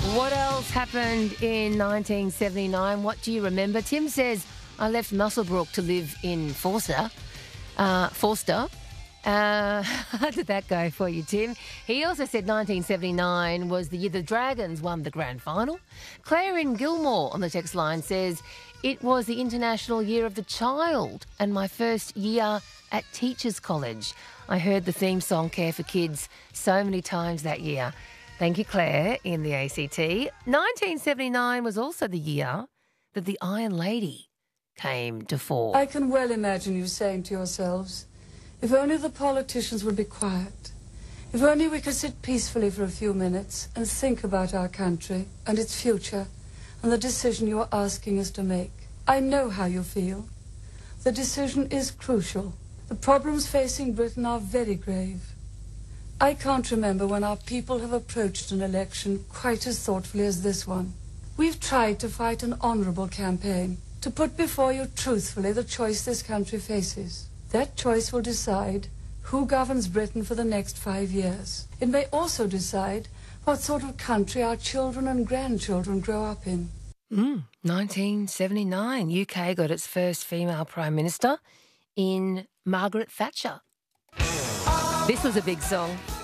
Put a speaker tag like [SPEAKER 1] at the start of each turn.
[SPEAKER 1] What else happened in 1979? What do you remember? Tim says, I left Muswellbrook to live in Forster. How did that go for you, Tim? He also said 1979 was the year the Dragons won the grand final. Claire in Gilmore on the text line says, it was the International Year of the Child and my first year at Teachers College. I heard the theme song Care for Kids so many times that year. Thank you, Claire, in the ACT. 1979 was also the year that the Iron Lady came to fore.
[SPEAKER 2] I can well imagine you saying to yourselves, if only the politicians would be quiet. If only we could sit peacefully for a few minutes and think about our country and its future and the decision you are asking us to make. I know how you feel. The decision is crucial. The problems facing Britain are very grave. I can't remember when our people have approached an election quite as thoughtfully as this one. We've tried to fight an honourable campaign, to put before you truthfully the choice this country faces. That choice will decide who governs Britain for the next 5 years. It may also decide what sort of country our children and grandchildren grow up in.
[SPEAKER 1] 1979, UK got its first female Prime Minister in Margaret Thatcher. This was a big song.